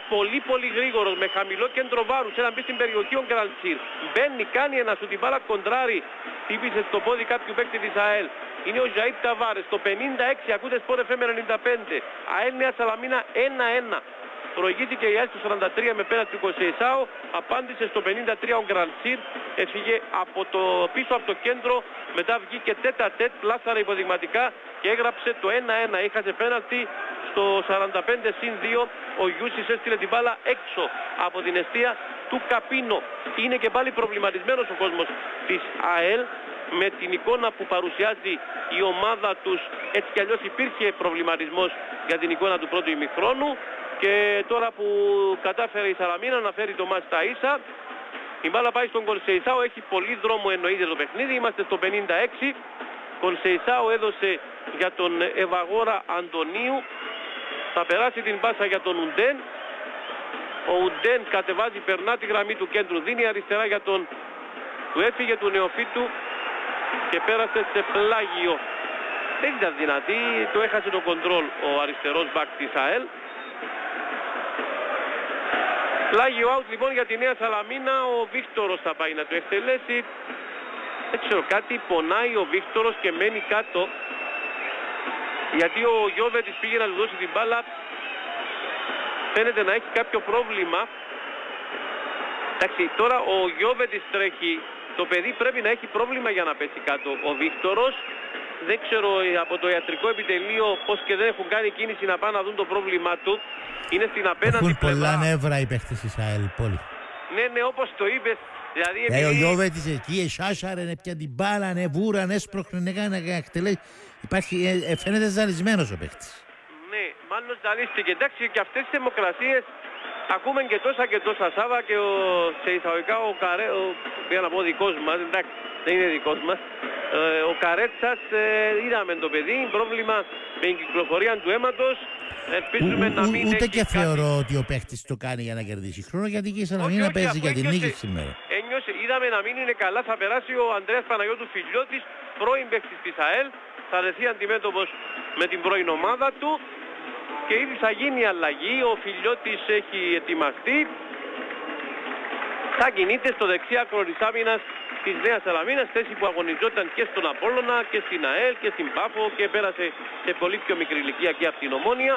πολύ γρήγορος, με χαμηλό κέντρο βάρους, ένα μπει στην περιοχή ο Γκραντσίρ. Μπαίνει, κάνει ένα σου την μπάλα κοντράρι, χτύπησε στο πόδι κάποιου παίκτη της ΑΕΛ. Είναι ο Ζαΐτ Ταβάρες, το 56, ακούτε Sport FM 95. ΑΕΛ Νέα Σαλαμίνα 1-1. Προηγήθηκε η ΑΕΛ στο 43 με πέναλτι του Κοσεϊσάου, απάντησε στο 53 ο Γκραντσίρ, έφυγε από πίσω από το κέντρο, μετά βγήκε τέτα-τέτ, πλάσαρε υποδειγματικά και έγραψε το 1-1. Είχασε πέναλτι στο 45-2, ο Γιούσης έστειλε την μπάλα έξω από την εστία του Καπίνο. Είναι και πάλι προβληματισμένος ο κόσμος της ΑΕΛ με την εικόνα που παρουσιάζει η ομάδα τους. Έτσι κι αλλιώς υπήρχε προβληματισμός για την εικόνα του πρώτου ημιχρόνου και τώρα που κατάφερε η Σαλαμίνα να φέρει το μάτς στα ίσα, η μπάλα πάει στον Κονσεϊσάο, έχει πολύ δρόμο εννοείται το παιχνίδι, είμαστε στο 56. Κονσεϊσάο έδωσε για τον Ευαγόρα Αντωνίου, θα περάσει την πάσα για τον Ουντέν. Ο Ουντέν κατεβάζει, περνά τη γραμμή του κέντρου, δίνει αριστερά για τον... του έφυγε του νεοφύτου και πέρασε σε πλάγιο. Δεν ήταν δυνατή, το έχασε το κοντρόλ ο αριστερός μπακ της ΑΕΛ. Πλάγιο out λοιπόν για τη Νέα Σαλαμίνα, ο Βίκτορος θα πάει να το εκτελέσει. Δεν ξέρω, κάτι πονάει ο Βίκτορος και μένει κάτω, γιατί ο Γιώβετης πήγε να του δώσει την μπάλα, φαίνεται να έχει κάποιο πρόβλημα. Εντάξει, τώρα ο Γιώβετης τρέχει, το παιδί πρέπει να έχει πρόβλημα για να πέσει κάτω. Ο Βίκτορος, δεν ξέρω από το ιατρικό επιτελείο πως και δεν έχουν κάνει κίνηση να πάνε να δουν το πρόβλημά του. Είναι στην απέναντι πλευρά. Έχουν πολλά νεύρα οι παίχτες της ΑΕΛ, πολύ. Ναι, όπως το είπες. Δηλαδή, ο Γιώβετης εκεί, εσάσαρε, πια την μπάλα, βούραν, έσπροχνε, έκανε να εκτελέσει. Υπάρχει, φαίνεται ζαλισμένος ο παίχτης. Ναι, μάλλον ζαλίστηκε. Εντάξει, και αυτές τις δημοκρασίες ακούμε και τόσα Σάβα και σε εισαγωγικά ο Καρέ, για να πω δικός μας, εντάξει, δεν είναι δικός μας. Ο Καρέτσας, είδαμε το παιδί, πρόβλημα με την κυκλοφορία του αίματος. Ελπίζουμε να μην ούτε έχει και κάτι... θεωρώ ότι ο παίχτης το κάνει για να κερδίσει χρόνο, γιατί και η Σαλαμίνα παίζει για την νίκη σήμερα. Ένιωσε, είδαμε να μην είναι καλά, θα περάσει ο Ανδρέας Παναγιώτου Φιλιώτης, πρώην παίκτης της ΑΕΛ, θα δεθεί αντιμέτωπος με την πρώην ομάδα του και ήδη θα γίνει αλλαγή. Ο Φιλιώτης έχει ετοιμαστεί, θα κινείται στο δεξί άκρο της άμυνας της Νέας Σαλαμίνας, θέση που αγωνιζόταν και στον Απόλλωνα και στην ΑΕΛ και στην Πάφο και πέρασε σε πολύ πιο μικρή ηλικία και από την Ομόνια.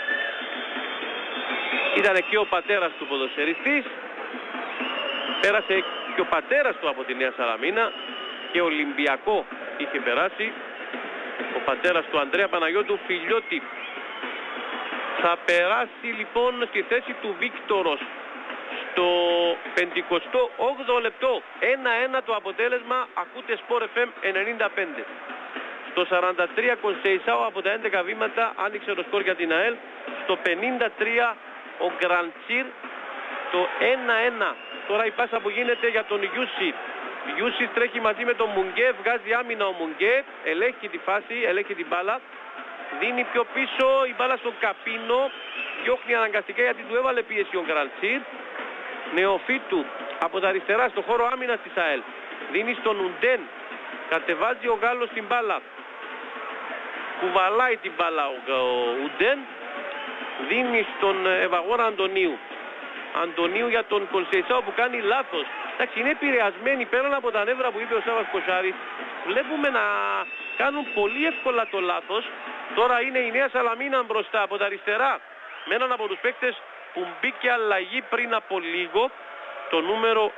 Ήταν και ο πατέρας του ποδοσφαιριστής, πέρασε και ο πατέρας του από τη Νέα Σαλαμίνα και Ολυμπιακό είχε περάσει, ο πατέρας του Ανδρέα Παναγιώτου Φιλιώτη. Θα περάσει λοιπόν στη θέση του Βίκτορος στο 58ο λεπτό. 1-1 το αποτέλεσμα, ακούτε Sport FM 95. Στο 43 Κονσεϊσάου από τα 11 βήματα άνοιξε το σκορ για την ΑΕΛ. Στο 53 ο Γκραντσίρ το 1-1. Τώρα η πάσα που γίνεται για τον Γιούσι. Γιούσι τρέχει μαζί με τον Μουνγκέ, βγάζει άμυνα ο Μουνγκέ, ελέγχει τη φάση, ελέγχει την μπάλα. Δίνει πιο πίσω η μπάλα στον Καπίνο, διώχνει αναγκαστικά γιατί του έβαλε πίεση ο Γκραντσίρ. Νεοφύτου από τα αριστερά στο χώρο άμυνας της ΑΕΛ. Δίνει στον Ουντέν, κατεβάζει ο Γάλλος την μπάλα. Κουβαλάει την μπάλα ο Ουντέν. Δίνει στον Ευαγόρα Αντωνίου. Αντωνίου για τον Κονσεϊσάο που κάνει λάθος. Εντάξει, είναι επηρεασμένοι πέραν από τα νεύρα που είπε ο Σάβας Κοσάρης. Βλέπουμε να κάνουν πολύ εύκολα το λάθος. Τώρα είναι η Νέα Σαλαμίνα μπροστά από τα αριστερά με έναν από τους παίκτες που μπήκε αλλαγή πριν από λίγο, το νούμερο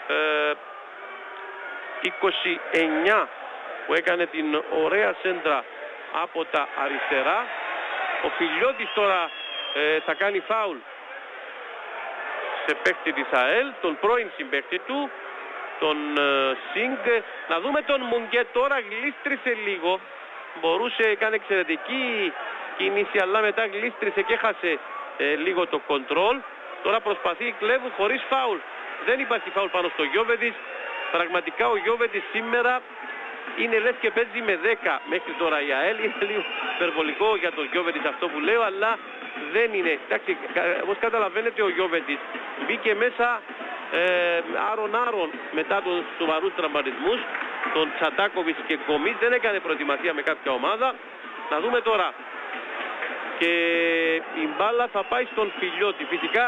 29 που έκανε την ωραία σέντρα από τα αριστερά. Ο Φιλιώτης τώρα θα κάνει φάουλ σε παίκτη της ΑΕΛ, τον πρώην συμπαίκτη του, τον Σινγκ. Να δούμε τον Μουνγκέ τώρα, γλίστρισε λίγο, μπορούσε, έκανε εξαιρετική κίνηση, αλλά μετά γλίστρισε και έχασε λίγο το κοντρόλ. Τώρα προσπαθεί, κλέβουν χωρίς φάουλ. Δεν υπάρχει φάουλ πάνω στο Γιώβετης. Πραγματικά ο Γιώβετης σήμερα είναι λες και παίζει με 10 μέχρι τώρα η ΑΕΛ. Είναι λίγο υπερβολικό για τον Γιώβετης αυτό που λέω, αλλά δεν είναι. Εντάξει, όπως καταλαβαίνετε ο Γιώβετης μπήκε μέσα άρον μετά τους σοβαρούς τραυματισμούς, τον Τσαντάκοβιτς και Γκομίτς, δεν έκανε προετοιμασία με κάποια ομάδα. Να δούμε τώρα. Και η μπάλα θα πάει στον Φιλιώτη. Φυσικά